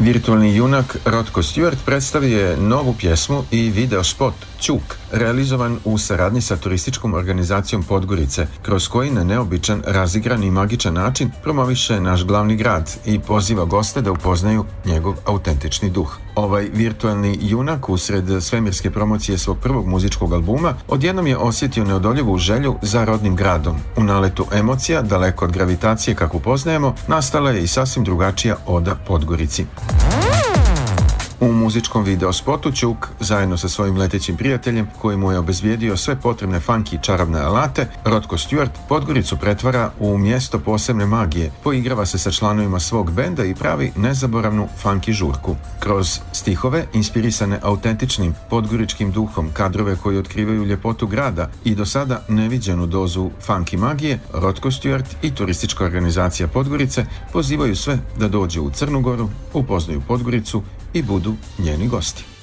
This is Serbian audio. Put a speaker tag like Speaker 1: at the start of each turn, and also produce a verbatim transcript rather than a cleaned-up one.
Speaker 1: Virtualni junak Rotko Stewart predstavio je novu pjesmu i video spot Ćuk, realizovan u saradnji sa turističkom organizacijom Podgorice, kroz koji na neobičan, razigran i magičan način promoviše naš glavni grad i poziva goste da upoznaju njegov autentični duh. Ovaj virtualni junak usred svemirske promocije svog prvog muzičkog albuma odjednom je osjetio neodoljivu želju za rodnim gradom. U naletu emocija, daleko od gravitacije kakvu poznajemo, nastala je i sasvim drugačija oda Podgorici. U muzičkom videospotu Ćuk, zajedno sa svojim letećim prijateljem koji mu je obezbijedio sve potrebne funky i čarobne alate, Rotko Stewart Podgoricu pretvara u mjesto posebne magije, poigrava se sa članovima svog benda i pravi nezaboravnu funky žurku. Kroz stihove, inspirisane autentičnim podgoričkim duhom, kadrove koji otkrivaju ljepotu grada i do sada neviđenu dozu funky magije, Rotko Stewart i turistička organizacija Podgorice pozivaju sve da dođu u Crnu Goru, upoznaju Podgoricu i budu njeni gosti.